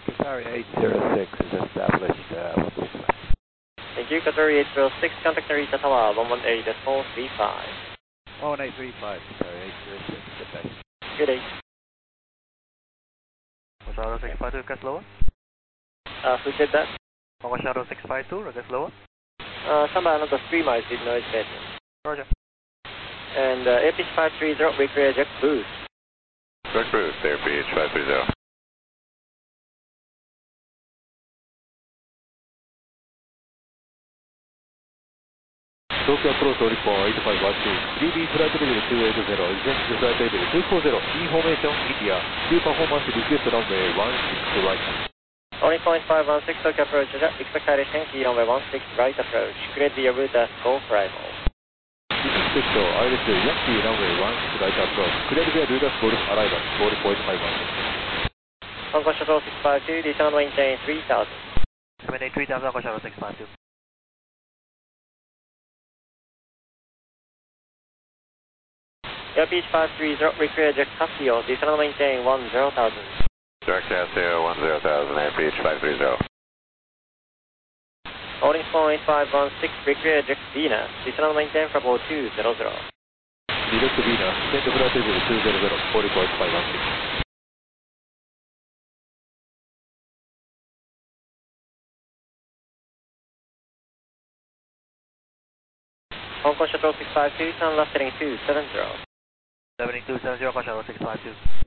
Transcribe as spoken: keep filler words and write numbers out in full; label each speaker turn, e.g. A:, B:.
A: Qatari eight zero six is established, uh, one three five.
B: Thank you, Qatari eight zero six, contact Narita Tower, one one eight four three five.
A: one one eight three five, Qatari eight zero six, good day.
B: Good day.
C: Shadow six five two, request lower.
B: Uh, who said that?
C: Shadow six five two, request lower.
B: Uh, somebody on the three miles did noise bed.
C: Roger.
B: And uh, A P H five three zero, require eject boost.
D: Direct boost, A P H five three zero.
A: Tokyo approach on eight five one two, three B flight level two eight zero, eject flight level two four zero, information India, Q performance request runway one six right.
B: Only point five one six, Tokyo approach, expect high ten key runway one six right approach. Create the route as Golf Rival.
A: Expect I L S Yankee runway one six right approach, clear via route as Golf arrival, four point five one six.
B: Hong Kong Shuttle six five two, descend maintain three thousand.
C: Maintain three thousand, Hong Kong Shuttle six five two.
B: A P H five three zero, require eject Casio, descend maintain one zero thousand.
D: Direct Casio one zero thousand, A P H five three zero.
B: Holding point five one six, require eject Venus, descend maintain for about two zero zero.
A: Direct Venus, send flight level two zero zero, four point five one six.
B: Hong Kong Shuttle six five two, turn left heading two seven zero.
C: seven two seven zero, Hong Kong Shuttle six five two.